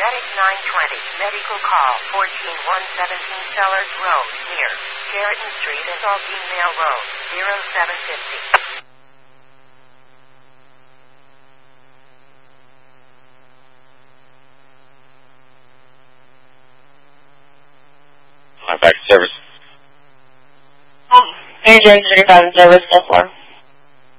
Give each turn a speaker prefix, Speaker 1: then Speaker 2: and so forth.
Speaker 1: Medic 920, medical call 14117 Sellers Road, near Sheraton Street and Aldine Road, 0750.
Speaker 2: Back to service.
Speaker 3: Manager 35 service, 4.